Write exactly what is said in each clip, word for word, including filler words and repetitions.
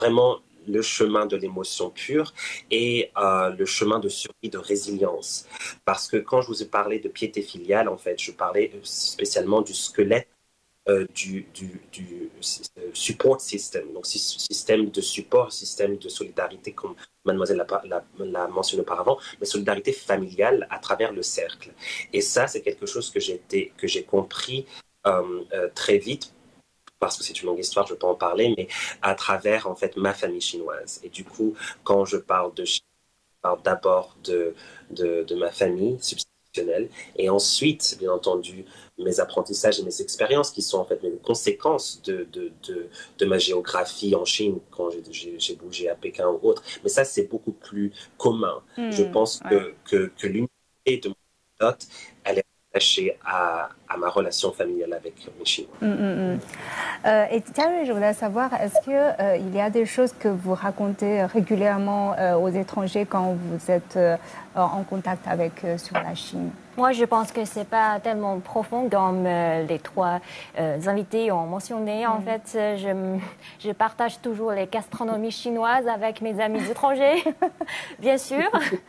vraiment le chemin de l'émotion pure et euh, le chemin de survie, de résilience. Parce que quand je vous ai parlé de piété filiale, en fait, je parlais spécialement du squelette euh, du, du, du euh, support system, donc système de support, système de solidarité, comme mademoiselle l'a, l'a, l'a mentionné auparavant, mais solidarité familiale à travers le cercle. Et ça, c'est quelque chose que j'ai, été, que j'ai compris euh, euh, très vite, parce que c'est une longue histoire, je peux en parler, mais à travers en fait ma famille chinoise. Et du coup, quand je parle de Chine, je parle d'abord de, de, de ma famille substitutionnelle, et ensuite, bien entendu, mes apprentissages et mes expériences qui sont en fait les conséquences de, de, de, de ma géographie en Chine quand j'ai, j'ai, j'ai bougé à Pékin ou autre. Mais ça, c'est beaucoup plus commun. Je Hmm, pense ouais. que, que, que l'unité de mon anecdote, elle est attachée à, à ma relation familiale avec mes Chinois. Hmm, hmm, hmm. Euh, et Thierry, je voulais savoir, est-ce qu'il euh, il y a des choses que vous racontez régulièrement euh, aux étrangers quand vous êtes euh, en contact avec euh, sur la Chine? Moi, je pense que c'est pas tellement profond comme euh, les trois euh, invités ont mentionné. En Mm. fait, euh, je, je partage toujours les gastronomies chinoises avec mes amis étrangers, bien sûr.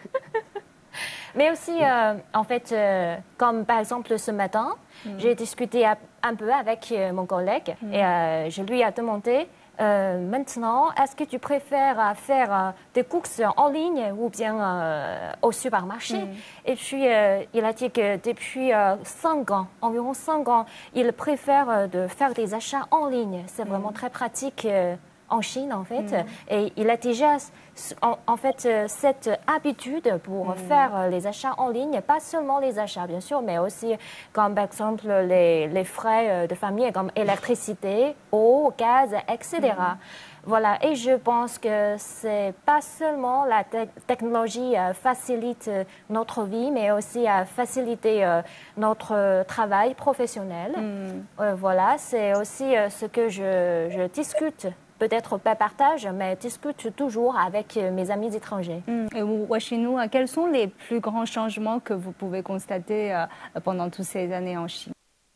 Mais aussi, euh, en fait, euh, comme par exemple ce matin, mm. j'ai discuté un peu avec euh, mon collègue mm. et euh, je lui ai demandé euh, maintenant, est-ce que tu préfères faire euh, des courses en ligne ou bien euh, au supermarché? Mm. Et puis, euh, il a dit que depuis euh, cinq ans, environ cinq ans, il préfère euh, de faire des achats en ligne. C'est mm. vraiment très pratique. Euh, en Chine, en fait. Mm. Et il a déjà, en, en fait, cette habitude pour mm. faire les achats en ligne, pas seulement les achats, bien sûr, mais aussi, comme par exemple, les, les frais de famille, comme électricité, eau, gaz, et cetera. Mm. Voilà, et je pense que c'est pas seulement la te- technologie euh, facilite notre vie, mais aussi à euh, faciliter euh, notre travail professionnel. Mm. Euh, voilà, c'est aussi euh, ce que je, je discute. Peut-être pas partage, mais discute toujours avec mes amis étrangers. Mm. Et vous, Washinou, quels sont les plus grands changements que vous pouvez constater euh, pendant toutes ces années en Chine?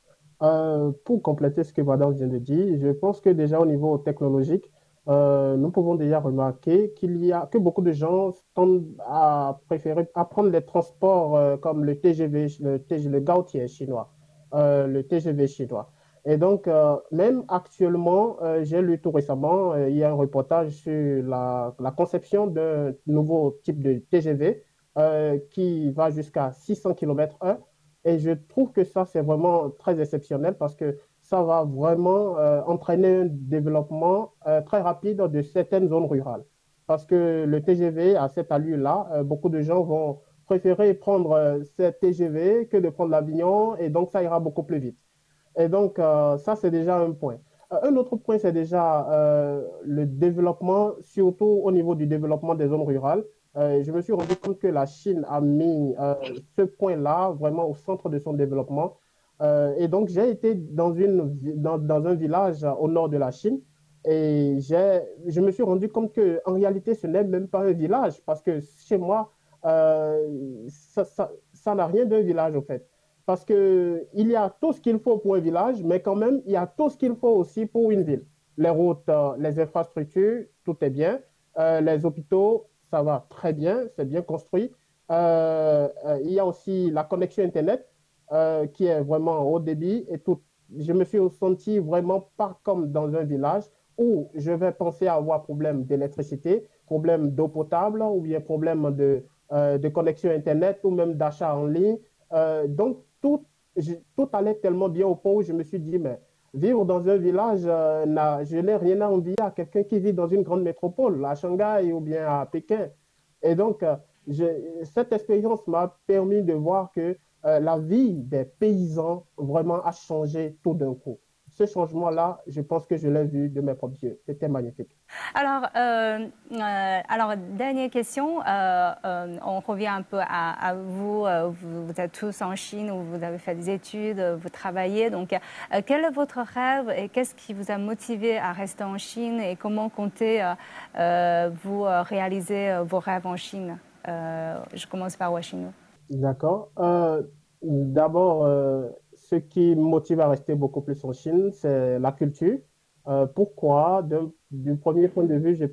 Euh, pour compléter ce que Madame vient de dire, je pense que déjà au niveau technologique, euh, nous pouvons déjà remarquer qu'il y a que beaucoup de gens tendent à préférer à prendre les transports euh, comme le T G V, le, T G, le Gaotier chinois, euh, le T G V chinois. Et donc, euh, même actuellement, euh, j'ai lu tout récemment, euh, il y a un reportage sur la, la conception d'un nouveau type de T G V euh, qui va jusqu'à six cents kilomètres heure. Et je trouve que ça, c'est vraiment très exceptionnel parce que ça va vraiment euh, entraîner un développement euh, très rapide de certaines zones rurales. Parce que le T G V, à cette allure-là, euh, beaucoup de gens vont préférer prendre euh, ce T G V que de prendre l'avion et donc ça ira beaucoup plus vite. Et donc, euh, ça, c'est déjà un point. Euh, un autre point, c'est déjà euh, le développement, surtout au niveau du développement des zones rurales. Euh, je me suis rendu compte que la Chine a mis euh, ce point-là vraiment au centre de son développement. Euh, et donc, j'ai été dans, une, dans, dans un village au nord de la Chine et j'ai, je me suis rendu compte qu'en réalité, ce n'est même pas un village parce que chez moi, euh, ça, ça, ça n'a rien d'un village, en fait. Parce qu'il y a tout ce qu'il faut pour un village, mais quand même, il y a tout ce qu'il faut aussi pour une ville. Les routes, euh, les infrastructures, tout est bien. Euh, les hôpitaux, ça va très bien, c'est bien construit. Euh, euh, il y a aussi la connexion Internet euh, qui est vraiment haut débit et tout. Je me suis senti vraiment pas comme dans un village où je vais penser à avoir problème d'électricité, problème d'eau potable ou bien problème de, euh, de connexion Internet ou même d'achat en ligne. Euh, donc, tout, je, tout allait tellement bien au point où je me suis dit, mais vivre dans un village, euh, je n'ai rien à envier à quelqu'un qui vit dans une grande métropole, à Shanghai ou bien à Pékin. Et donc, euh, je, cette expérience m'a permis de voir que euh, la vie des paysans vraiment a changé tout d'un coup. Ce changement-là, je pense que je l'ai vu de mes propres yeux. C'était magnifique. Alors, euh, euh, alors, dernière question. Euh, euh, on revient un peu à, à vous. vous. Vous êtes tous en Chine où vous avez fait des études, vous travaillez. Donc, euh, quel est votre rêve et qu'est-ce qui vous a motivé à rester en Chine et comment comptez euh, euh, vous réaliser vos rêves en Chine? euh, Je commence par Washinou. D'accord. Euh, d'abord, euh, ce qui me motive à rester beaucoup plus en Chine, c'est la culture. Euh, pourquoi? D'un- Du premier point de vue, je